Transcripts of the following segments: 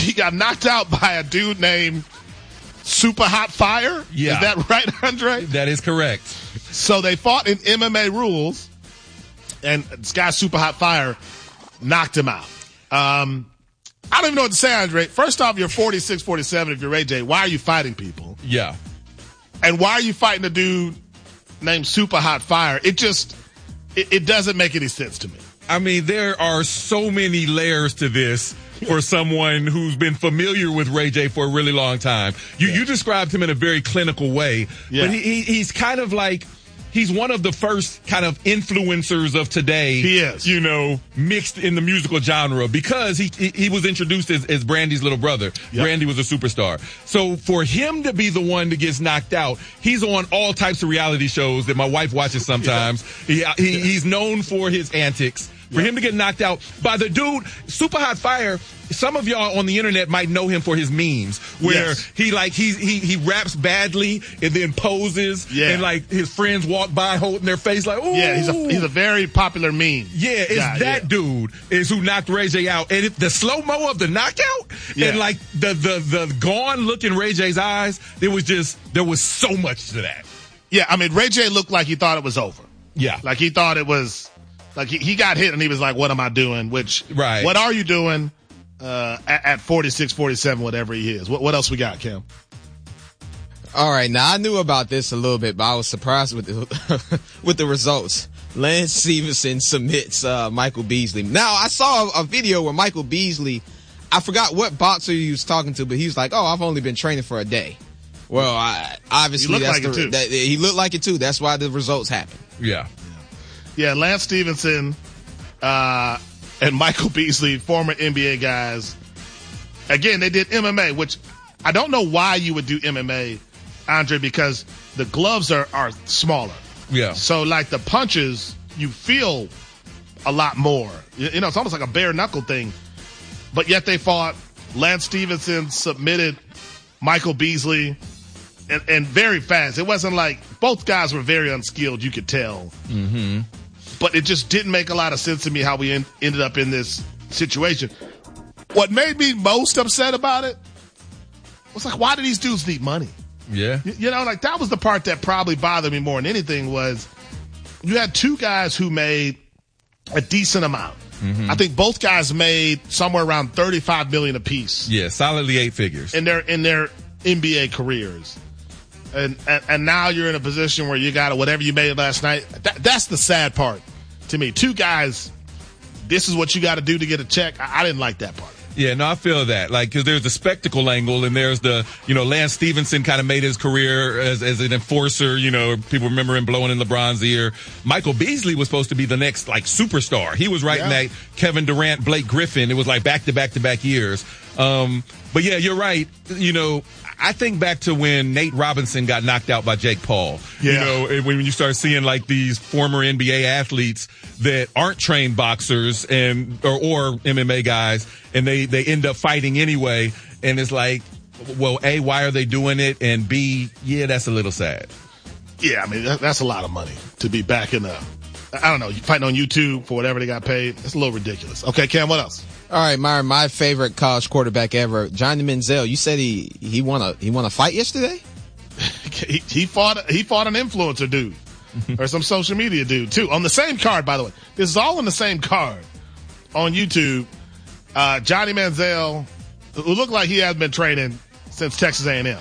he got knocked out by a dude named Super Hot Fire. Yeah. Is that right, Andre? That is correct. So they fought in MMA rules, and this guy Super Hot Fire knocked him out. I don't even know what to say, Andre. First off, you're 46, 47 if you're AJ. Why are you fighting people? Yeah. And why are you fighting a dude named Super Hot Fire? It doesn't make any sense to me. I mean, there are so many layers to this for someone who's been familiar with Ray J for a really long time. You described him in a very clinical way, but he's kind of like, he's one of the first kind of influencers of today. He is. You know, mixed in the musical genre because he was introduced as Brandy's little brother. Yep. Brandy was a superstar. So for him to be the one that gets knocked out, he's on all types of reality shows that my wife watches sometimes. He's known for his antics. For him to get knocked out by the dude, Super Hot Fire, some of y'all on the internet might know him for his memes where he raps badly and then poses and like his friends walk by holding their face like, ooh. Yeah, he's a very popular meme. Yeah, it's that dude is who knocked Ray J out. And the slow-mo of the knockout and like the gone look in Ray J's eyes, there was so much to that. Yeah, I mean, Ray J looked like he thought it was over. Yeah. Like he thought it was, like he got hit and he was like, what am I doing? What are you doing at 46, 47, whatever he is? What else we got, Kim? All right, now I knew about this a little bit, but I was surprised with the results. Lance Stevenson submits Michael Beasley. Now, I saw a video where Michael Beasley, I forgot what boxer he was talking to, but he was like, oh, I've only been training for a day. Well, obviously he looked like it too. That's why the results happened. Yeah. Yeah, Lance Stevenson and Michael Beasley, former NBA guys. Again, they did MMA, which I don't know why you would do MMA, Andre, because the gloves are smaller. Yeah. So, like, the punches, you feel a lot more. You know, it's almost like a bare knuckle thing. But yet they fought. Lance Stevenson submitted Michael Beasley and very fast. It wasn't like both guys were very unskilled, you could tell. Mm-hmm. But it just didn't make a lot of sense to me how we ended up in this situation. What made me most upset about it was like, why do these dudes need money? Yeah. You know, like that was the part that probably bothered me more than anything was you had two guys who made a decent amount. Mm-hmm. I think both guys made somewhere around $35 million apiece. Yeah, solidly 8 figures. In their NBA careers. And now you're in a position where you got whatever you made last night. That's the sad part to me. Two guys, this is what you got to do to get a check. I didn't like that part. Yeah, no, I feel that. Like, because there's the spectacle angle, and there's the, Lance Stevenson kind of made his career as an enforcer. People remember him blowing in LeBron's ear. Michael Beasley was supposed to be the next, like, superstar. He was right in that Kevin Durant, Blake Griffin. It was like back-to-back years. But yeah, you're right. I think back to when Nate Robinson got knocked out by Jake Paul. And when you start seeing like these former NBA athletes that aren't trained boxers or MMA guys, and they end up fighting anyway. And it's like, well, A, why are they doing it? And B, yeah, that's a little sad. Yeah, I mean, that's a lot of money to be back in I don't know, fighting on YouTube for whatever they got paid. It's a little ridiculous. Okay, Cam, what else? All right, Myron, my favorite college quarterback ever, Johnny Manziel. You said he won a fight yesterday? he fought an influencer dude or some social media dude too on the same card. By the way, this is all on the same card on YouTube. Johnny Manziel, who looked like he hasn't been training since Texas A&M,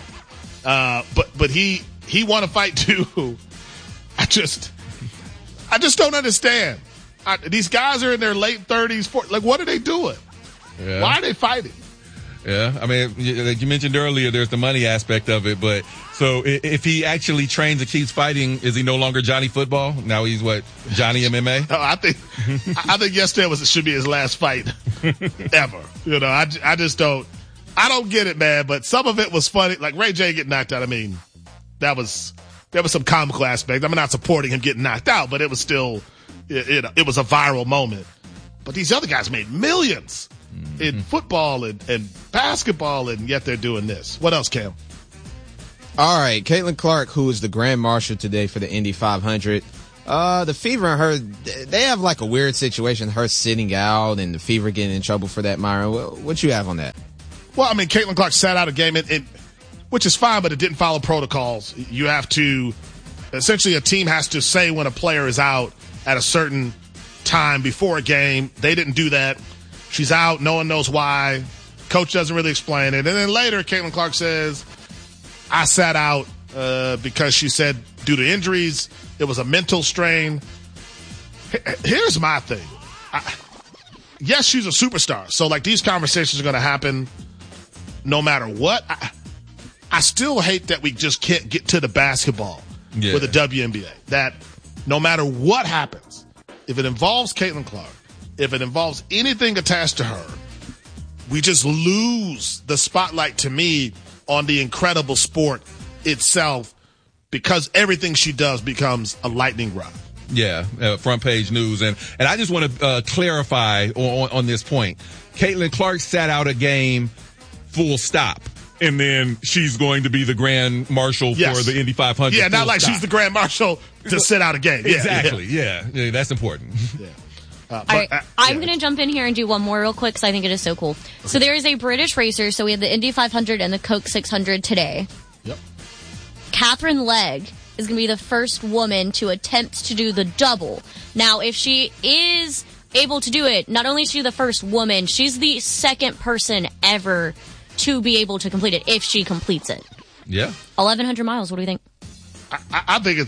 but he won a fight too. I just don't understand. These guys are in their late 30s. Like, what are they doing? Yeah. Why are they fighting? Yeah, I mean, like you mentioned earlier, there's the money aspect of it. But so if he actually trains and keeps fighting, is he no longer Johnny Football? Now he's what, Johnny MMA? No, I think yesterday should be his last fight ever. I just don't. I don't get it, man. But some of it was funny. Like Ray J getting knocked out. I mean, there was some comical aspect. I'm not supporting him getting knocked out, but it was still. It was a viral moment. But these other guys made millions in football and basketball, and yet they're doing this. What else, Cam? All right, Caitlin Clark, who is the Grand Marshal today for the Indy 500. The Fever and her, they have like a weird situation, her sitting out and the Fever getting in trouble for that, Myron. What you have on that? Well, I mean, Caitlin Clark sat out a game, which is fine, but it didn't follow protocols. You have to, essentially a team has to say when a player is out at a certain time before a game. They didn't do that. She's out. No one knows why. Coach doesn't really explain it. And then later, Caitlin Clark says, I sat out because she said due to injuries, it was a mental strain. Here's my thing. Yes, she's a superstar. So, like, these conversations are going to happen no matter what. I still hate that we just can't get to the basketball with the WNBA. That no matter what happens, if it involves Caitlin Clark, if it involves anything attached to her, we just lose the spotlight, to me, on the incredible sport itself, because everything she does becomes a lightning rod. Yeah, front page news. And I just want to clarify on this point. Caitlin Clark sat out a game, full stop. And then she's going to be the grand marshal for the Indy 500. Yeah, not like she's the grand marshal to sit out a game. Exactly, yeah, that's important. Yeah. All right, I'm going to jump in here and do one more real quick because I think it is so cool. Okay. So there is a British racer. So we have the Indy 500 and the Coke 600 today. Yep. Catherine Legg is going to be the first woman to attempt to do the double. Now, if she is able to do it, not only is she the first woman, she's the second person ever to be able to complete it if she completes it. Yeah. 1,100 miles. What do you think? I think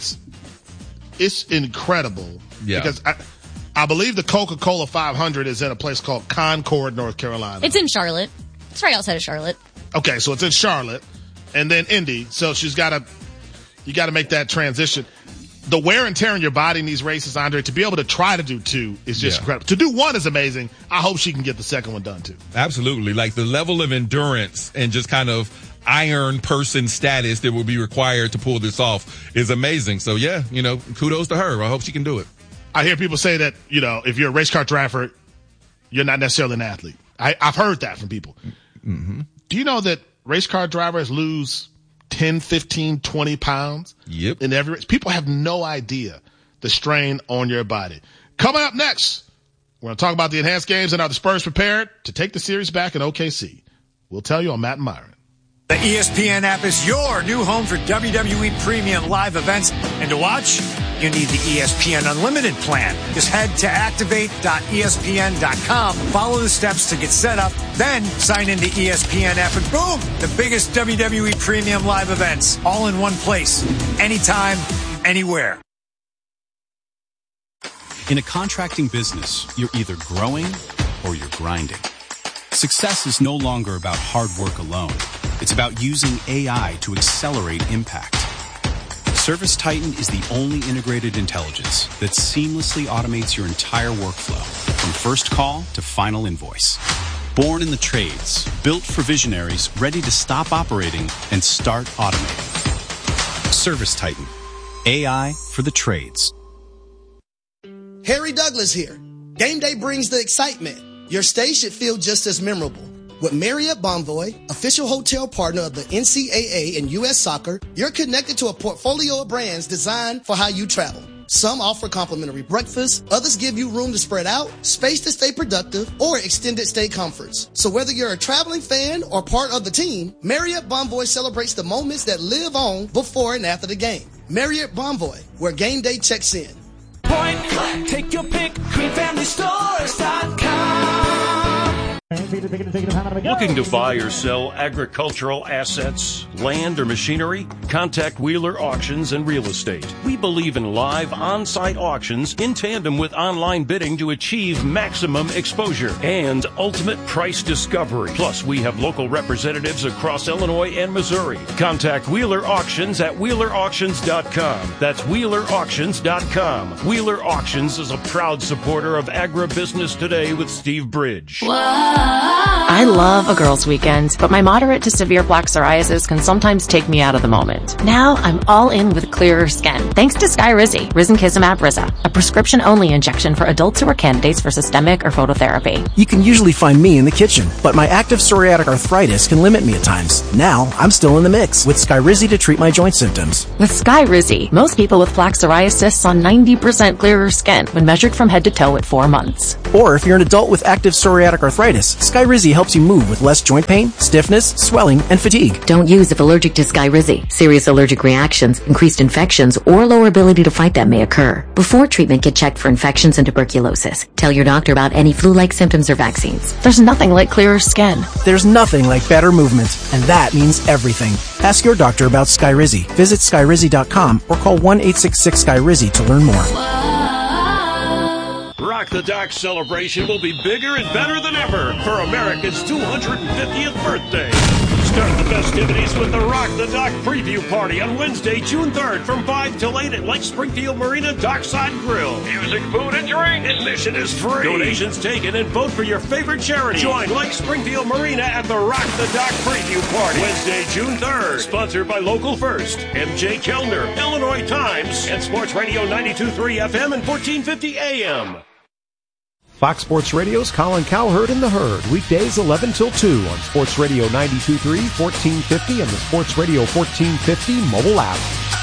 it's incredible. Yeah. Because I believe the Coca-Cola 500 is in a place called Concord, North Carolina. It's in Charlotte. It's right outside of Charlotte. Okay, so it's in Charlotte, and then Indy. So you got to make that transition. The wear and tear on your body in these races, Andre, to be able to try to do two is just incredible. To do one is amazing. I hope she can get the second one done too. Absolutely. Like the level of endurance and just kind of iron person status that will be required to pull this off is amazing. So yeah, kudos to her. I hope she can do it. I hear people say that, if you're a race car driver, you're not necessarily an athlete. I've heard that from people. Mm-hmm. Do you know that race car drivers lose 10, 15, 20 pounds in every race? People have no idea the strain on your body. Coming up next, we're going to talk about the enhanced games and are the Spurs prepared to take the series back in OKC. We'll tell you on Matt and Myron. The ESPN app is your new home for WWE premium live events. And to watch, you need the ESPN Unlimited plan. Just head to activate.espn.com, follow the steps to get set up, then sign into ESPN app, and boom, the biggest WWE premium live events, all in one place, anytime, anywhere. In a contracting business, you're either growing or you're grinding. Success is no longer about hard work alone. It's about using AI to accelerate impact. ServiceTitan is the only integrated intelligence that seamlessly automates your entire workflow, from first call to final invoice. Born in the trades, built for visionaries ready to stop operating and start automating. ServiceTitan, AI for the trades. Harry Douglas here. Game day brings the excitement. Your stay should feel just as memorable. With Marriott Bonvoy, official hotel partner of the NCAA and U.S. Soccer, you're connected to a portfolio of brands designed for how you travel. Some offer complimentary breakfast, others give you room to spread out, space to stay productive, or extended stay comforts. So whether you're a traveling fan or part of the team, Marriott Bonvoy celebrates the moments that live on before and after the game. Marriott Bonvoy, where game day checks in. Point click, take your pick, QueenFamilyStores.com. Looking to buy or sell agricultural assets, land, or machinery? Contact Wheeler Auctions and Real Estate. We believe in live on-site auctions in tandem with online bidding to achieve maximum exposure and ultimate price discovery. Plus, we have local representatives across Illinois and Missouri. Contact Wheeler Auctions at WheelerAuctions.com. That's WheelerAuctions.com. Wheeler Auctions is a proud supporter of Agribusiness Today with Steve Bridge. I love a girls' weekend, but my moderate to severe plaque psoriasis can sometimes take me out of the moment. Now I'm all in with clearer skin, thanks to Skyrizi, Risankizumab Riza, a prescription-only injection for adults who are candidates for systemic or phototherapy. You can usually find me in the kitchen, but my active psoriatic arthritis can limit me at times. Now I'm still in the mix with Skyrizi to treat my joint symptoms. With Skyrizi, most people with plaque psoriasis saw 90% clearer skin when measured from head to toe at 4 months. Or if you're an adult with active psoriatic arthritis, Skyrizi helps helps you move with less joint pain, stiffness, swelling, and fatigue. Don't use if allergic to Skyrizi. Serious allergic reactions, increased infections, or lower ability to fight them may occur. Before treatment, get checked for infections and tuberculosis. Tell your doctor about any flu-like symptoms or vaccines. There's nothing like clearer skin. There's nothing like better movement, and that means everything. Ask your doctor about Skyrizi. Visit Skyrizi.com or call 1-866-SKYRIZI to learn more. Rock the Dock celebration will be bigger and better than ever for America's 250th birthday. Start the festivities with the Rock the Dock preview party on Wednesday, June 3rd from 5 till 8 at Lake Springfield Marina Dockside Grill. Music, food, and drink. Admission is free. Donations taken and vote for your favorite charity. Join Lake Springfield Marina at the Rock the Dock preview party Wednesday, June 3rd. Sponsored by Local First, MJ Kellner, Illinois Times, and Sports Radio 92.3 FM and 1450 AM. Fox Sports Radio's Colin Cowherd and the Herd, weekdays 11 till 2 on Sports Radio 92.3, 1450, and the Sports Radio 1450 mobile app.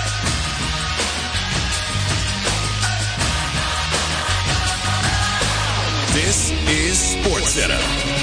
This is SportsCenter.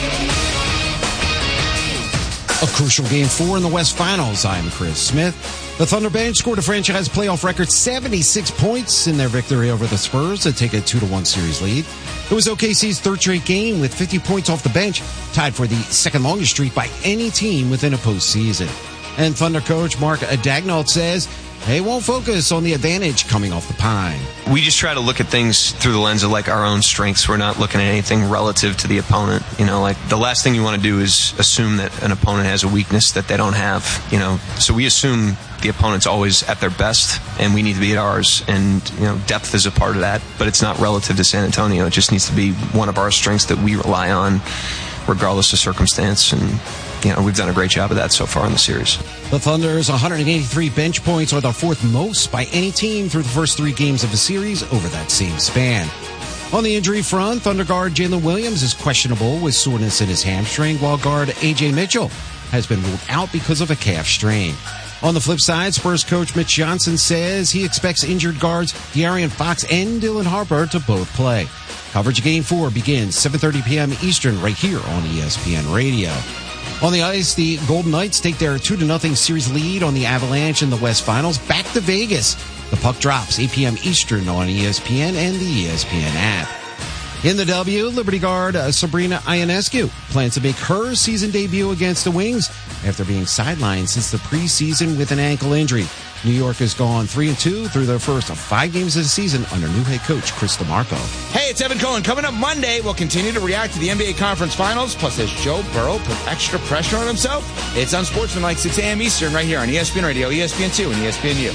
A crucial Game 4 in the West Finals. I'm Chris Smith. The Thunder bench scored a franchise playoff record 76 points in their victory over the Spurs to take a 2-1 series lead. It was OKC's third straight game with 50 points off the bench, tied for the second longest streak by any team within a postseason. And Thunder coach Mark Daigneault says they won't focus on the advantage coming off the pine. We just try to look at things through the lens of like our own strengths. We're not looking at anything relative to the opponent. You know, like the last thing you want to do is assume that an opponent has a weakness that they don't have, you know. So we assume the opponent's always at their best and we need to be at ours. And, you know, depth is a part of that, but it's not relative to San Antonio. It just needs to be one of our strengths that we rely on regardless of circumstance. And, you know, we've done a great job of that so far in the series. The Thunder's 183 bench points are the fourth most by any team through the first three games of the series over that same span. On the injury front, Thunder guard Jalen Williams is questionable with soreness in his hamstring, while guard A.J. Mitchell has been ruled out because of a calf strain. On the flip side, Spurs coach Mitch Johnson says he expects injured guards De'Aaron Fox and Dylan Harper to both play. Coverage of Game 4 begins 7:30 p.m. Eastern right here on ESPN Radio. On the ice, the Golden Knights take their 2-0 series lead on the Avalanche in the West Finals back to Vegas. The puck drops 8 p.m. Eastern on ESPN and the ESPN app. In the W, Liberty guard Sabrina Ionescu plans to make her season debut against the Wings after being sidelined since the preseason with an ankle injury. New York has gone 3-2 through their first 5 games of the season under new head coach Chris DeMarco. Hey, it's Evan Cohen. Coming up Monday, we'll continue to react to the NBA Conference Finals. Plus, as Joe Burrow put extra pressure on himself, it's Unsportsmanlike 6 a.m. Eastern right here on ESPN Radio, ESPN2, and ESPNU.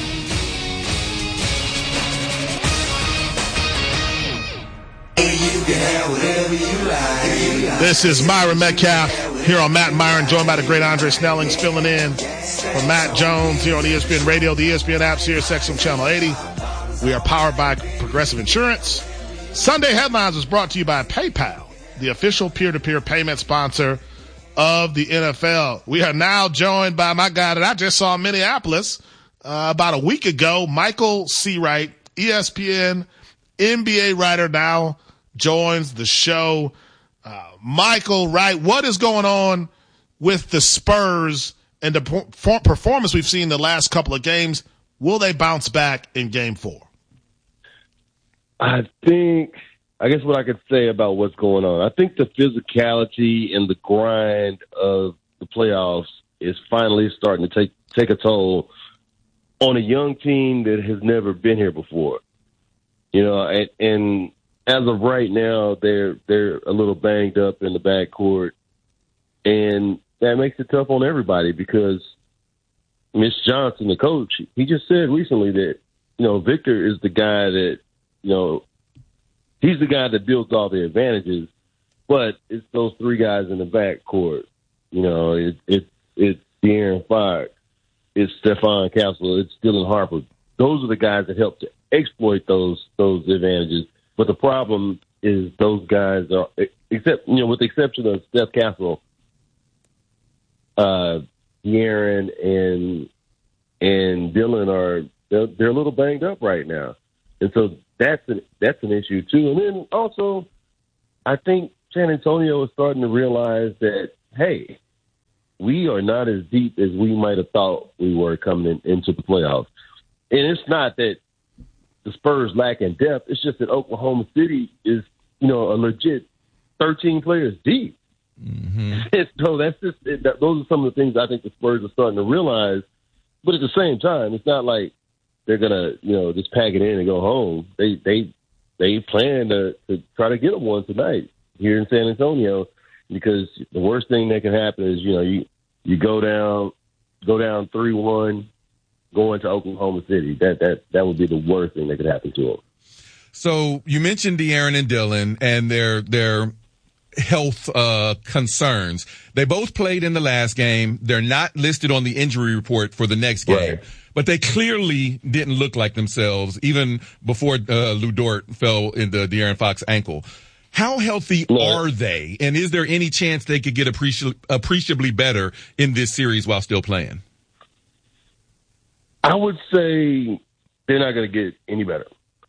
This is Myron Metcalf here on Matt and Myron, joined by the great Andre Snellings, filling in for Matt Jones here on ESPN Radio, the ESPN app, Sirius XM Channel 80. We are powered by Progressive Insurance. Sunday Headlines was brought to you by PayPal, the official peer-to-peer payment sponsor of the NFL. We are now joined by my guy that I just saw in Minneapolis about a week ago, Michael Seawright, ESPN NBA writer, now joins the show. Michael, right, what is going on with the Spurs and the performance we've seen the last couple of games? Will they bounce back in Game 4? I guess what I could say about what's going on, I think the physicality and the grind of the playoffs is finally starting to take a toll on a young team that has never been here before. You know, and as of right now, they're a little banged up in the backcourt, and that makes it tough on everybody because Mitch Johnson, the coach, he just said recently that, you know, Victor is the guy that, you know, he's the guy that builds all the advantages, but it's those three guys in the backcourt. You know, it's De'Aaron Fox, it's Stephon Castle, it's Dylan Harper. Those are the guys that help to exploit those advantages. But the problem is those guys are, except, you know, with the exception of Steph Castle, De'Aaron and Dylan they're a little banged up right now, and so that's an issue too. And then also, I think San Antonio is starting to realize that, hey, we are not as deep as we might have thought we were coming into the playoffs. And it's not that the Spurs lack in depth. It's just that Oklahoma City is, a legit 13 players deep. So those are some of the things I think the Spurs are starting to realize. But at the same time, it's not like they're gonna, just pack it in and go home. They plan to try to get them one tonight here in San Antonio, because the worst thing that can happen is, you go down 3-1, go into Oklahoma City. That would be the worst thing that could happen to them. So you mentioned De'Aaron and Dillon and their health concerns. They both played in the last game. They're not listed on the injury report for the next game, but they clearly didn't look like themselves even before Lou Dort fell into De'Aaron Fox's ankle. How healthy are they, and is there any chance they could get appreciably better in this series while still playing? I would say they're not going to get any better.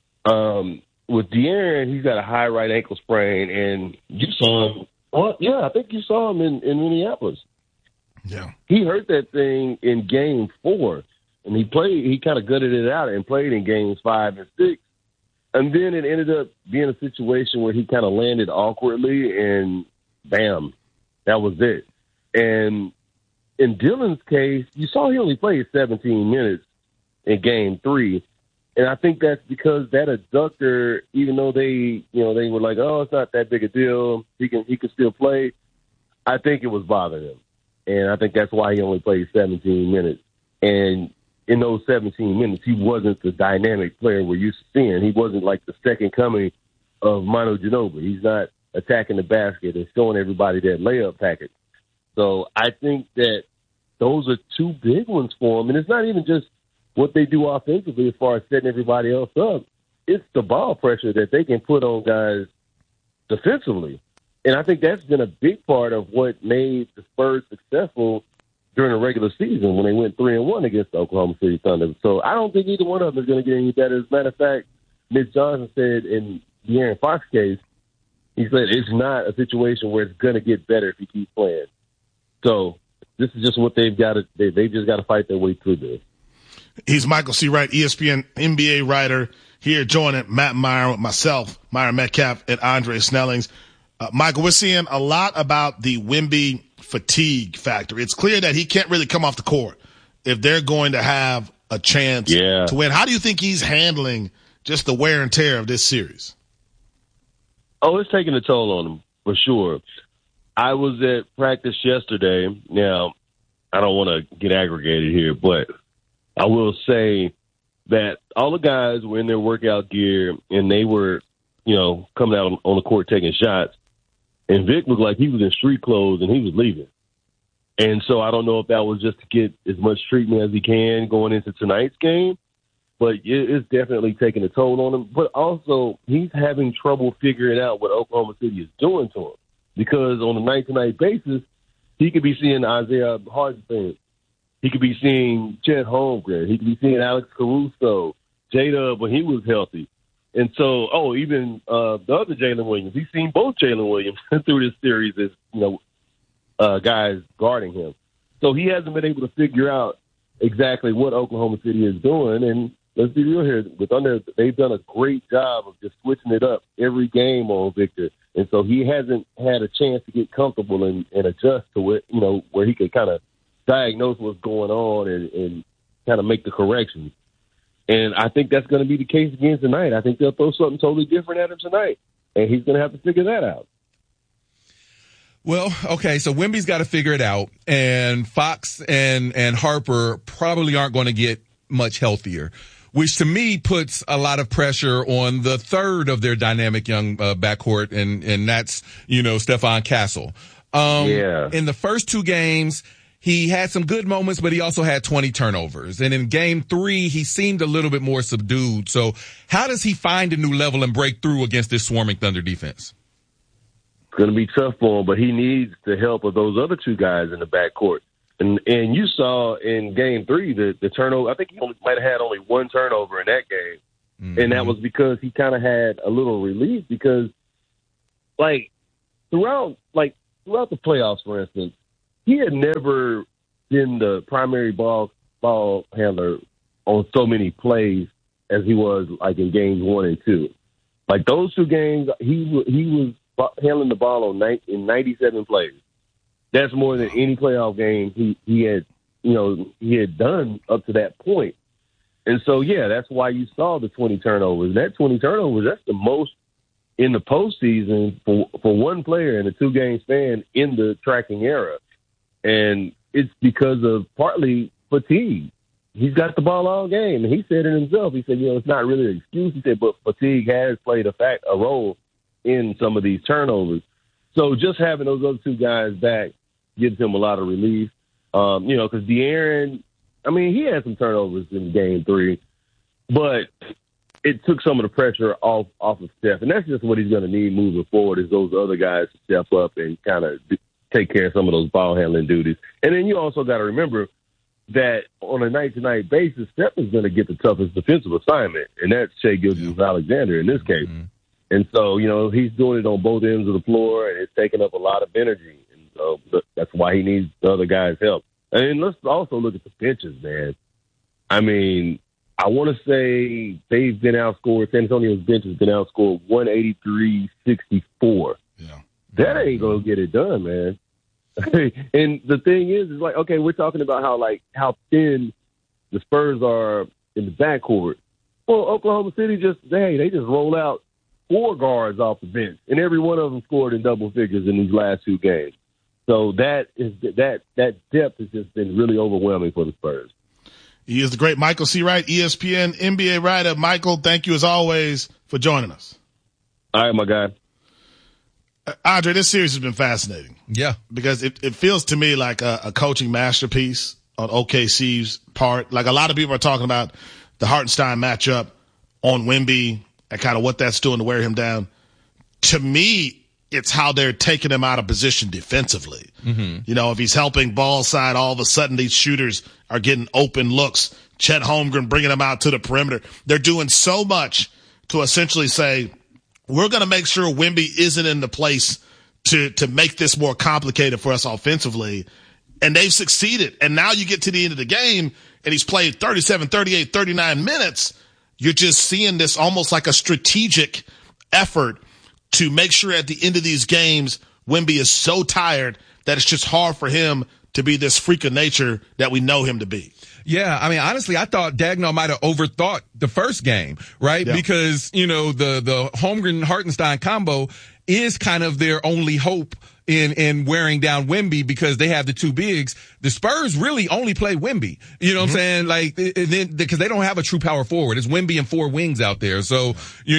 With De'Aaron, he's got a high right ankle sprain, and you saw him. Well, yeah, I think you saw him in Minneapolis. Yeah, he hurt that thing in Game 4, and he played. He kind of gutted it out and played in Games 5 and 6, and then it ended up being a situation where he kind of landed awkwardly, and bam, that was it. And in Dillon's case, you saw he only played 17 minutes in Game 3. And I think that's because that adductor, even though they were like, oh, it's not that big a deal, he can still play, I think it was bothering him. And I think that's why he only played 17 minutes. And in those 17 minutes, he wasn't the dynamic player we're used to seeing. He wasn't like the second coming of Manu Ginobili. He's not attacking the basket and showing everybody that layup package. So I think that those are two big ones for him. And it's not even just what they do offensively as far as setting everybody else up. It's the ball pressure that they can put on guys defensively. And I think that's been a big part of what made the Spurs successful during the regular season when they went 3-1 against the Oklahoma City Thunder. So I don't think either one of them is going to get any better. As a matter of fact, Mitch Johnson said in the De'Aaron Fox case, he said it's not a situation where it's going to get better if he keeps playing. So this is just what they've got to. They've just got to fight their way through this. He's Michael C. Wright, ESPN NBA writer, here joining Matt Meyer with myself, Myron Metcalf, and Andre Snellings. Michael, we're seeing a lot about the Wemby fatigue factor. It's clear that he can't really come off the court if they're going to have a chance to win. How do you think he's handling just the wear and tear of this series? Oh, it's taking a toll on him, for sure. I was at practice yesterday. Now, I don't want to get aggregated here, but I will say that all the guys were in their workout gear, and they were, coming out on the court taking shots. And Vic looked like he was in street clothes, and he was leaving. And so I don't know if that was just to get as much treatment as he can going into tonight's game, but it's definitely taking a toll on him. But also, he's having trouble figuring out what Oklahoma City is doing to him, because on a night-to-night basis, he could be seeing Isaiah Hartenstein. He could be seeing Chet Holmgren. He could be seeing Alex Caruso, J-Dub when he was healthy. And so, even the other Jalen Williams. He's seen both Jalen Williams through this series as, guys guarding him. So he hasn't been able to figure out exactly what Oklahoma City is doing. And let's be real here. With Thunder, they've done a great job of just switching it up every game on Victor. And so he hasn't had a chance to get comfortable and adjust to it, where he could kind of diagnose what's going on and kind of make the corrections. And I think that's going to be the case again tonight. I think they'll throw something totally different at him tonight, and he's going to have to figure that out. Well, okay, so Wemby's got to figure it out, and Fox and Harper probably aren't going to get much healthier, which to me puts a lot of pressure on the third of their dynamic young backcourt, and that's, Stephon Castle. In the first two games, he had some good moments, but he also had 20 turnovers. And in Game 3, he seemed a little bit more subdued. So how does he find a new level and break through against this swarming Thunder defense? It's going to be tough for him, but he needs the help of those other two guys in the backcourt. And you saw in Game 3 the turnover. I think he might have had only one turnover in that game. Mm-hmm. And that was because he kind of had a little relief because, throughout the playoffs, for instance, he had never been the primary ball handler on so many plays as he was like in games 1 and 2. Like those 2 games, he was handling the ball in 97 plays. That's more than any playoff game he had done up to that point. And so, yeah, that's why you saw the 20 turnovers. That 20 turnovers, that's the most in the postseason for one player in a 2-game span in the tracking era. And it's because of partly fatigue. He's got the ball all game. And he said it himself. He said, it's not really an excuse. He said, but fatigue has played a role in some of these turnovers. So just having those other 2 guys back gives him a lot of relief. Because De'Aaron, he had some turnovers in game 3, but it took some of the pressure off of Steph. And that's just what he's going to need moving forward is those other guys to step up and kind of take care of some of those ball handling duties. And then you also got to remember that on a night-to-night basis, Steph is going to get the toughest defensive assignment, and that's Shai Gilgeous-Alexander in this case. Mm-hmm. And so, he's doing it on both ends of the floor, and it's taking up a lot of energy. And so that's why he needs the other guys' help. And let's also look at the benches, man. I want to say they've been outscored. San Antonio's bench has been outscored 183-64. Yeah. That ain't going to get it done, man. And the thing is like, okay, we're talking about how thin the Spurs are in the backcourt. Well, Oklahoma City they just roll out 4 guards off the bench, and every one of them scored in double figures in these last 2 games. So that depth has just been really overwhelming for the Spurs. He is the great Michael C. Wright, ESPN NBA writer. Michael, thank you as always for joining us. All right, my guy. Andre, this series has been fascinating. Yeah. Because it feels to me like a coaching masterpiece on OKC's part. Like a lot of people are talking about the Hartenstein matchup on Wemby and kind of what that's doing to wear him down. To me, it's how they're taking him out of position defensively. Mm-hmm. If he's helping ball side, all of a sudden these shooters are getting open looks. Chet Holmgren bringing them out to the perimeter. They're doing so much to essentially say, we're going to make sure Wemby isn't in the place to make this more complicated for us offensively. And they've succeeded. And now you get to the end of the game and he's played 37, 38, 39 minutes. You're just seeing this almost like a strategic effort to make sure at the end of these games, Wemby is so tired that it's just hard for him to be this freak of nature that we know him to be. Yeah, honestly, I thought Daigneault might have overthought the first game, right? Yeah. Because, the Holmgren-Hartenstein combo is kind of their only hope in wearing down Wemby because they have the 2 bigs. The Spurs really only play Wemby. You know what I'm saying? Like, because they don't have a true power forward. It's Wemby and 4 wings out there. So,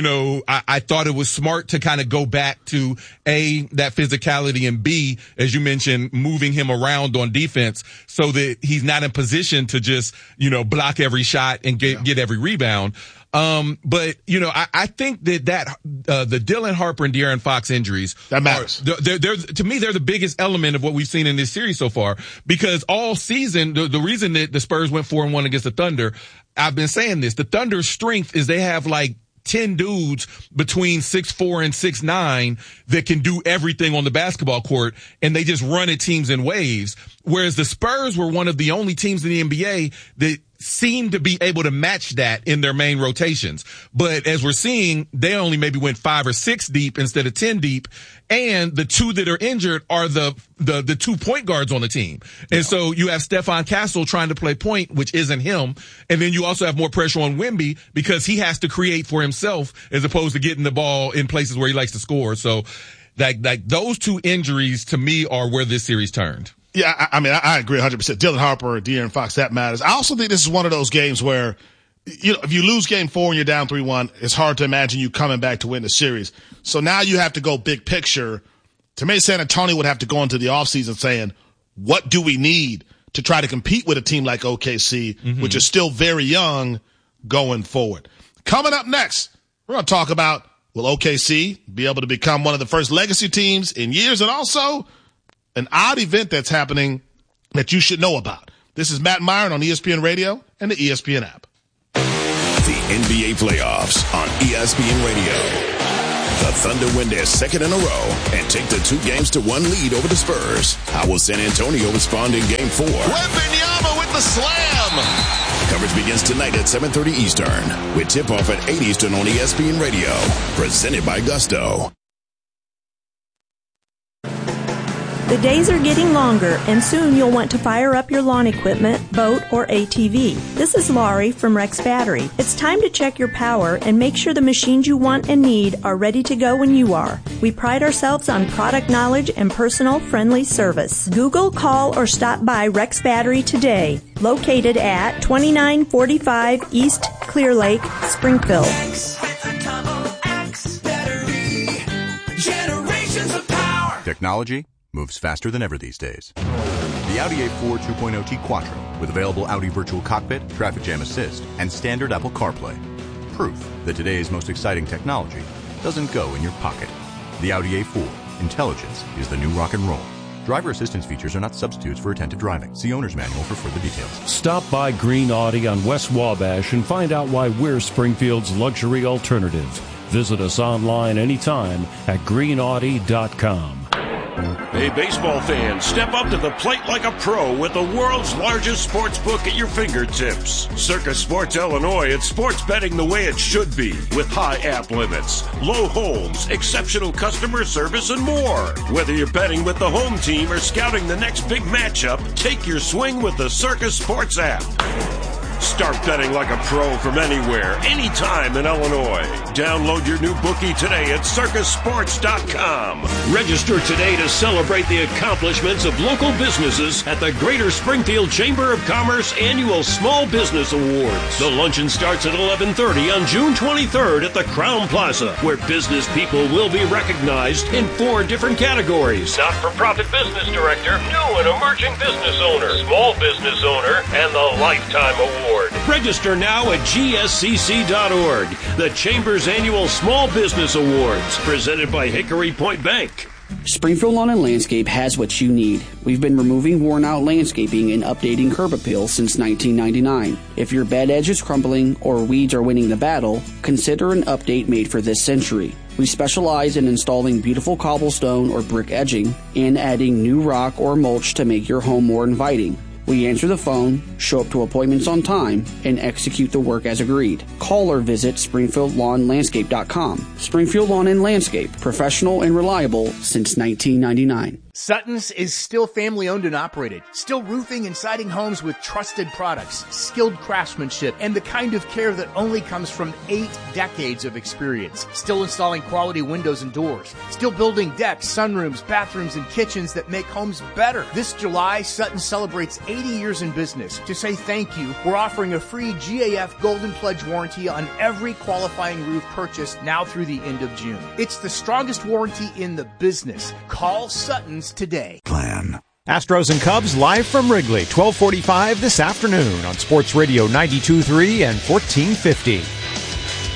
I thought it was smart to kind of go back to A, that physicality, and B, as you mentioned, moving him around on defense so that he's not in position to just, block every shot and get every rebound. But I think that the Dylan Harper and De'Aaron Fox injuries that matters. They're to me they're the biggest element of what we've seen in this series so far because all season the reason that the Spurs went 4-1 against the Thunder, I've been saying this, the Thunder's strength is they have like 10 dudes between 6'4" and 6'9" that can do everything on the basketball court, and they just run at teams in waves. Whereas the Spurs were one of the only teams in the NBA that seem to be able to match that in their main rotations. But as we're seeing, they only maybe went 5 or 6 deep instead of 10 deep. And the 2 that are injured are the 2 point guards on the team. And so you have Stephon Castle trying to play point, which isn't him. And then you also have more pressure on Wemby because he has to create for himself as opposed to getting the ball in places where he likes to score. So like those 2 injuries to me are where this series turned. Yeah, I agree 100%. Dylan Harper, De'Aaron Fox, that matters. I also think this is one of those games where, if you lose game 4 and you're down 3-1, it's hard to imagine you coming back to win the series. So now you have to go big picture. To me, San Antonio would have to go into the offseason saying, what do we need to try to compete with a team like OKC, which is still very young going forward? Coming up next, we're going to talk about, will OKC be able to become one of the first legacy teams in years, and also an odd event that's happening that you should know about. This is Matt Myron on ESPN Radio and the ESPN app. The NBA playoffs on ESPN Radio. The Thunder win their second in a row and take the 2-1 lead over the Spurs. How will San Antonio respond in Game 4? Wembanyama with the slam. Coverage begins tonight at 7:30 Eastern with tip-off at 8 Eastern on ESPN Radio. Presented by Gusto. The days are getting longer, and soon you'll want to fire up your lawn equipment, boat, or ATV. This is Laurie from Rex Battery. It's time to check your power and make sure the machines you want and need are ready to go when you are. We pride ourselves on product knowledge and personal, friendly service. Google, call, or stop by Rex Battery today. Located at 2945 East Clear Lake, Springfield. Technology moves faster than ever these days. The Audi A4 2.0T Quattro with available Audi Virtual Cockpit, Traffic Jam Assist, and standard Apple CarPlay. Proof that today's most exciting technology doesn't go in your pocket. The Audi A4. Intelligence is the new rock and roll. Driver assistance features are not substitutes for attentive driving. See owner's manual for further details. Stop by Green Audi on West Wabash and find out why we're Springfield's luxury alternative. Visit us online anytime at greenaudi.com. Hey, baseball fans, step up to the plate like a pro with the world's largest sports book at your fingertips. Circus Sports Illinois, it's sports betting the way it should be, with high app limits, low holds, exceptional customer service, and more. Whether you're betting with the home team or scouting the next big matchup, take your swing with the Circus Sports app. Start betting like a pro from anywhere, anytime in Illinois. Download your new bookie today at circusports.com. Register today to celebrate the accomplishments of local businesses at the Greater Springfield Chamber of Commerce Annual Small Business Awards. The luncheon starts at 11:30 on June 23rd at the Crown Plaza, where business people will be recognized in 4 different categories: not-for-profit business director, new and emerging business owner, small business owner, and the Lifetime Award. Register now at gscc.org. The Chamber's Annual Small Business Awards, presented by Hickory Point Bank. Springfield Lawn and Landscape has what you need. We've been removing worn-out landscaping and updating curb appeal since 1999. If your bed edge is crumbling or weeds are winning the battle, consider an update made for this century. We specialize in installing beautiful cobblestone or brick edging and adding new rock or mulch to make your home more inviting. We answer the phone, show up to appointments on time, and execute the work as agreed. Call or visit SpringfieldLawnLandscape.com. Springfield Lawn and Landscape, professional and reliable since 1999. Sutton's is still family-owned and operated, still roofing and siding homes with trusted products, skilled craftsmanship, and the kind of care that only comes from 8 decades of experience. Still installing quality windows and doors, still building decks, sunrooms, bathrooms, and kitchens that make homes better. This July, Sutton celebrates 80 years in business. To say thank you, we're offering a free GAF Golden Pledge warranty on every qualifying roof purchased now through the end of June. It's the strongest warranty in the business. Call Sutton's today. Astros and Cubs live from Wrigley, 12:45 this afternoon on Sports Radio 92.3 and 1450.